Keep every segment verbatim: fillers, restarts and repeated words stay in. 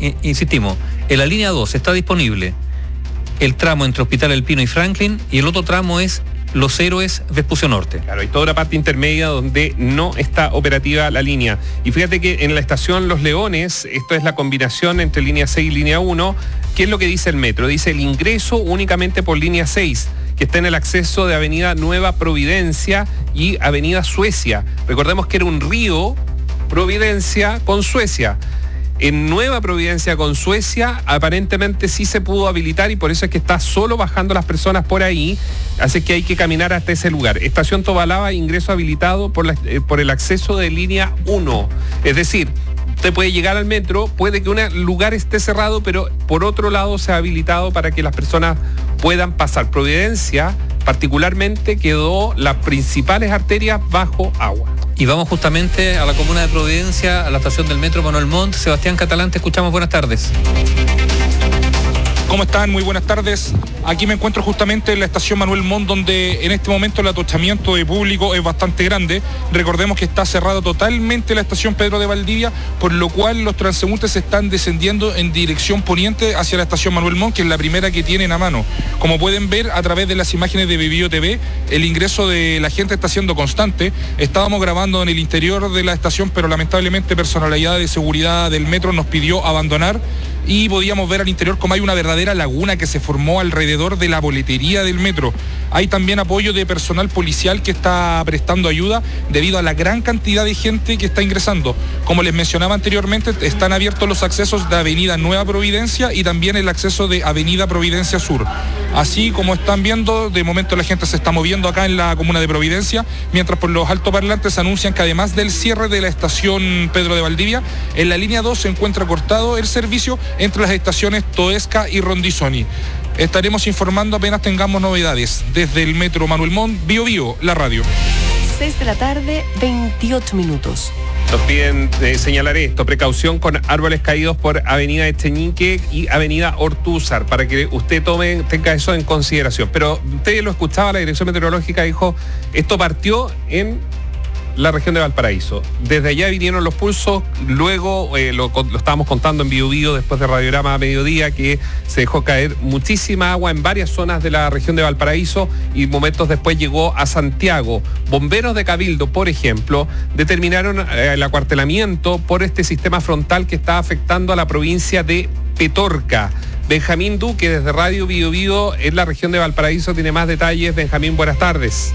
insistimos, en la línea dos está disponible el tramo entre Hospital El Pino y Franklin, y el otro tramo es Los Héroes, Vespucio Norte. Claro, hay toda una parte intermedia donde no está operativa la línea. Y fíjate que en la estación Los Leones, esto es la combinación entre línea seis y línea uno, ¿qué es lo que dice el metro? Dice el ingreso únicamente por línea seis, que está en el acceso de Avenida Nueva Providencia y Avenida Suecia. Recordemos que era un río Providencia con Suecia. En Nueva Providencia con Suecia aparentemente sí se pudo habilitar, y por eso es que está solo bajando las personas por ahí, así que hay que caminar hasta ese lugar. Estación Tobalaba, ingreso habilitado por, la, eh, por el acceso de línea uno, es decir, usted puede llegar al metro, puede que un lugar esté cerrado, pero por otro lado se ha habilitado para que las personas puedan pasar. Providencia particularmente quedó las principales arterias bajo agua. Y vamos justamente a la comuna de Providencia, a la estación del metro Manuel Montt. Sebastián Catalán, te escuchamos, buenas tardes. ¿Cómo están? Muy buenas tardes. Aquí me encuentro justamente en la estación Manuel Montt, donde en este momento el atochamiento de público es bastante grande. Recordemos que está cerrada totalmente la estación Pedro de Valdivia, por lo cual los transeúntes están descendiendo en dirección poniente hacia la estación Manuel Montt, que es la primera que tienen a mano. Como pueden ver a través de las imágenes de Vivío T V, el ingreso de la gente está siendo constante. Estábamos grabando en el interior de la estación, pero lamentablemente personalidad de seguridad del metro nos pidió abandonar, y podíamos ver al interior como hay una verdadera laguna que se formó alrededor de la boletería del metro. Hay también apoyo de personal policial que está prestando ayuda debido a la gran cantidad de gente que está ingresando. Como les mencionaba anteriormente, están abiertos los accesos de Avenida Nueva Providencia y también el acceso de Avenida Providencia Sur. Así como están viendo, de momento la gente se está moviendo acá en la comuna de Providencia, mientras por los altoparlantes anuncian que además del cierre de la estación Pedro de Valdivia, en la línea dos se encuentra cortado el servicio entre las estaciones Toesca y Rondizoni. Estaremos informando apenas tengamos novedades. Desde el metro Manuel Montt, Bio Bio, la radio. seis de la tarde, veintiocho minutos. Nos piden eh, señalar esto: precaución con árboles caídos por Avenida Echenique y Avenida Ortúzar, para que usted tome, tenga eso en consideración. Pero usted lo escuchaba, la Dirección Meteorológica dijo, esto partió en la región de Valparaíso. Desde allá vinieron los pulsos, luego eh, lo, lo estábamos contando en Bio Bio después de Radiograma a mediodía, que se dejó caer muchísima agua en varias zonas de la región de Valparaíso y momentos después llegó a Santiago. Bomberos de Cabildo, por ejemplo, determinaron eh, el acuartelamiento por este sistema frontal que está afectando a la provincia de Petorca. Benjamín Duque, desde Radio Bio Bio en la región de Valparaíso, tiene más detalles. Benjamín, buenas tardes.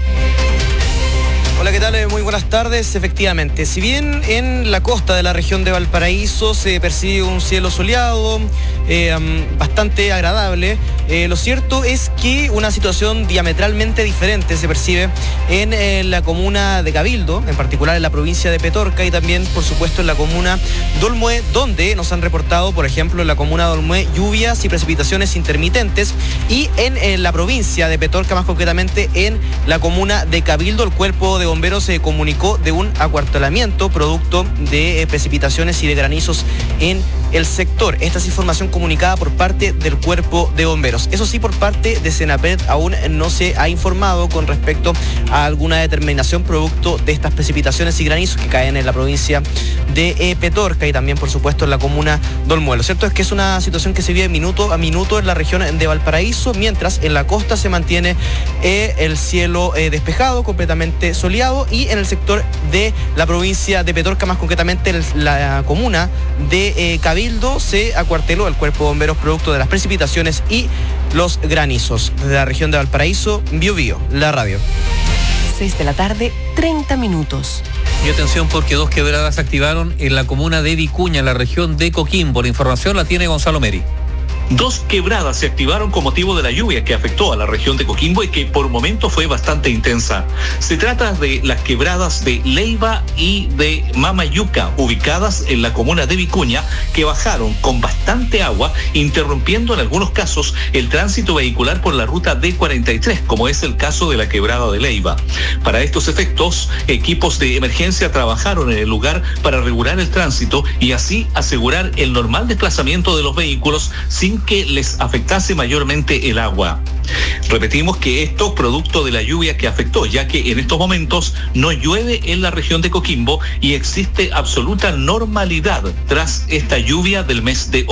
Hola, ¿qué tal? Muy buenas tardes. Efectivamente, si bien en la costa de la región de Valparaíso se percibe un cielo soleado, eh, um, bastante agradable, eh, lo cierto es que una situación diametralmente diferente se percibe en eh, la comuna de Cabildo, en particular en la provincia de Petorca, y también, por supuesto, en la comuna de Olmué, donde nos han reportado, por ejemplo, en la comuna de Olmué, lluvias y precipitaciones intermitentes, y en, en la provincia de Petorca, más concretamente en la comuna de Cabildo, el cuerpo de bomberos se comunicó de un acuartelamiento producto de eh, precipitaciones y de granizos en el sector. Esta es información comunicada por parte del cuerpo de bomberos. Eso sí, por parte de Senapred aún no se ha informado con respecto a alguna determinación producto de estas precipitaciones y granizos que caen en la provincia de eh, Petorca y también, por supuesto, en la comuna de Olmué. Lo cierto es que es una situación que se vive minuto a minuto en la región de Valparaíso, mientras en la costa se mantiene eh, el cielo eh, despejado, completamente soleado, y en el sector de la provincia de Petorca, más concretamente en la comuna de eh, Cabildo, se acuarteló el cuerpo de bomberos producto de las precipitaciones y los granizos. Desde la región de Valparaíso, Bio Bio, la radio. seis de la tarde, treinta minutos. Y atención, porque dos quebradas se activaron en la comuna de Vicuña, en la región de Coquimbo. La información la tiene Gonzalo Meri. Dos quebradas se activaron con motivo de la lluvia que afectó a la región de Coquimbo y que por momentos fue bastante intensa. Se trata de las quebradas de Leiva y de Mamayuca, ubicadas en la comuna de Vicuña, que bajaron con bastante agua, interrumpiendo en algunos casos el tránsito vehicular por la ruta D cuarenta y tres, como es el caso de la quebrada de Leiva. Para estos efectos, equipos de emergencia trabajaron en el lugar para regular el tránsito y así asegurar el normal desplazamiento de los vehículos sin que les afectase mayormente el agua. Repetimos que esto producto de la lluvia que afectó, ya que en estos momentos no llueve en la región de Coquimbo y existe absoluta normalidad tras esta lluvia del mes de